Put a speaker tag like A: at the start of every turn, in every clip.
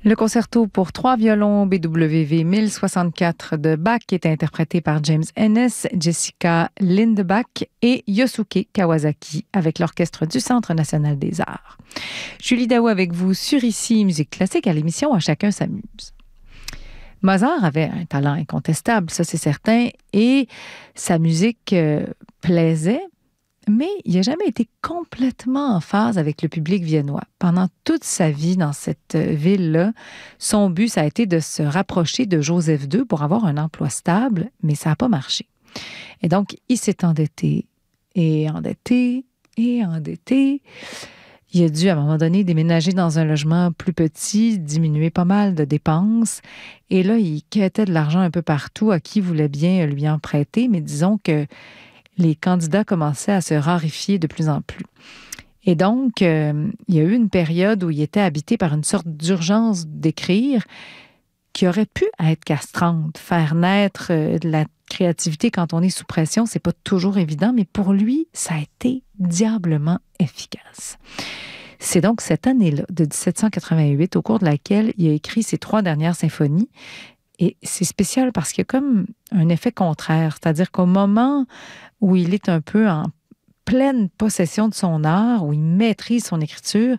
A: Le concerto pour 3 violons BWV 1064 de Bach est interprété par James Ennis, Jessica Lindebach et Yosuke Kawasaki avec l'Orchestre du Centre national des arts. Julie Daou avec vous sur Ici Musique classique à l'émission À chacun s'amuse. Mozart avait un talent incontestable, ça c'est certain, et sa musique plaisait, mais il n'a jamais été complètement en phase avec le public viennois. Pendant toute sa vie dans cette ville-là, son but, ça a été de se rapprocher de Joseph II pour avoir un emploi stable, mais ça n'a pas marché. Et donc, il s'est endetté, et endetté, et endetté. Il a dû, à un moment donné, déménager dans un logement plus petit, diminuer pas mal de dépenses. Et là, il quêtait de l'argent un peu partout à qui voulait bien lui en prêter, mais disons que les candidats commençaient à se raréfier de plus en plus. Et donc, il y a eu une période où il était habité par une sorte d'urgence d'écrire qui aurait pu être castrante. Faire naître de la créativité quand on est sous pression, c'est pas toujours évident, mais pour lui, ça a été diablement efficace. C'est donc cette année-là, de 1788, au cours de laquelle il a écrit ses 3 dernières symphonies. Et c'est spécial parce qu'il y a comme un effet contraire, c'est-à-dire qu'au moment où il est un peu en pleine possession de son art, où il maîtrise son écriture,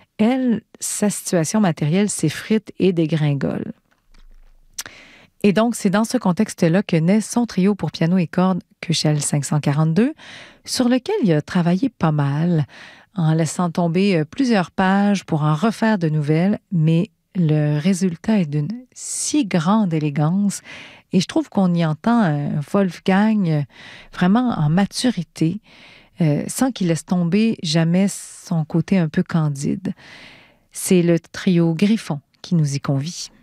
A: sa situation matérielle s'effrite et dégringole. Et donc, c'est dans ce contexte-là que naît son trio pour piano et cordes Köchel 542, sur lequel il a travaillé pas mal, en laissant tomber plusieurs pages pour en refaire de nouvelles, mais le résultat est d'une si grande élégance et je trouve qu'on y entend Wolfgang vraiment en maturité, sans qu'il laisse tomber jamais son côté un peu candide. C'est le trio Griffon qui nous y convie.